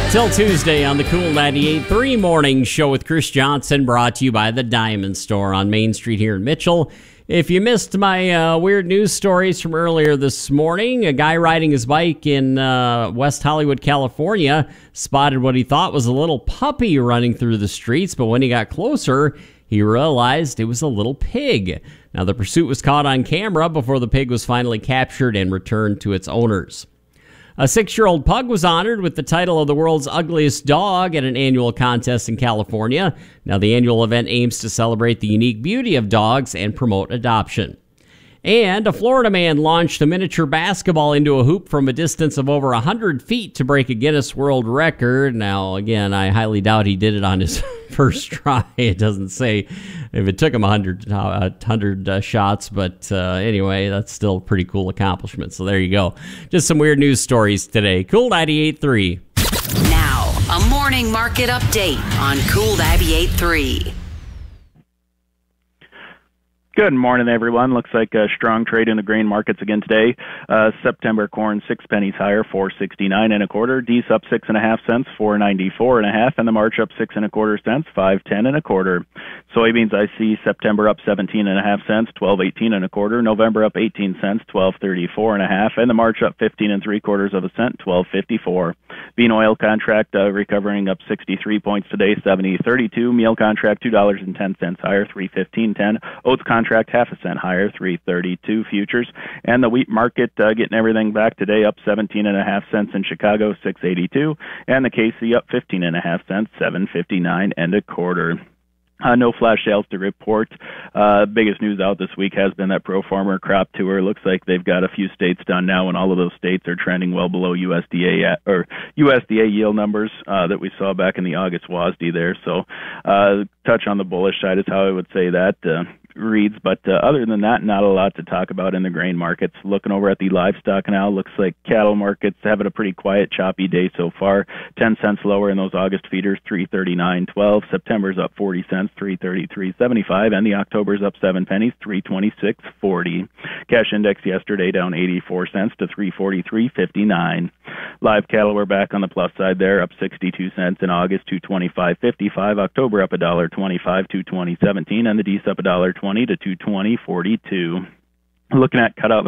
Till Tuesday on the Cool 98.3 Morning Show with Chris Johnson, brought to you by the Diamond Store on Main Street here in Mitchell. If you missed my weird news stories from earlier this morning, a guy riding his bike in West Hollywood, California, spotted what he thought was a little puppy running through the streets, but when he got closer, he realized it was a little pig. Now, the pursuit was caught on camera before the pig was finally captured and returned to its owners. A 6-year-old pug was honored with the title of the world's ugliest dog at an annual contest in California. Now, the annual event aims to celebrate the unique beauty of dogs and promote adoption. And a Florida man launched a miniature basketball into a hoop from a distance of over 100 feet to break a Guinness World Record. Now, again, I highly doubt he did it on his first try. It doesn't say if it took him 100 shots, but anyway, that's still a pretty cool accomplishment. So there you go. Just some weird news stories today. Cool 98.3. Now, a morning market update on Cool 98.3. Good morning, everyone. Looks like a strong trade in the grain markets again today. September corn 6 pennies higher, 4.69 and a quarter. Dees up 6.5 cents, 4.94 and a half, and the March up 6 1/4 cents, 5.10 and a quarter. Soybeans I see September up 17.5 cents, 12.18 and a quarter. November up 18 cents, 12.34 and a half, and the March up 15.75 cents, 12.54. Bean oil contract recovering up 63 points today, 70.32. Meal contract $2.10 higher, 3.15.10. Oats contract half a cent higher, 3.32 futures. And the wheat market getting everything back today, up 17.5 cents in Chicago, 6.82. And the KC up 15.5 cents, 7.59 and a quarter. No flash sales to report. Biggest news out this week has been that Pro Farmer Crop Tour. Looks like they've got a few states done now, and all of those states are trending well below USDA yield numbers that we saw back in the August WASDE there. So, touch on the bullish side is how I would say that reads. But other than that, not a lot to talk about in the grain markets. Looking over at the livestock now, looks like cattle markets having a pretty quiet, choppy day so far. 10 cents lower in those August feeders, 339.12. September's up 40 cents, 333.75, and the October's up 7 pennies, 326.40. Cash index yesterday down 84 cents to 343.59. Live cattle were back on the plus side there, up 62 cents in August, 225.55. October up $1.25, 220.17, and the D's up $1.20 to 220.42. Looking at cutout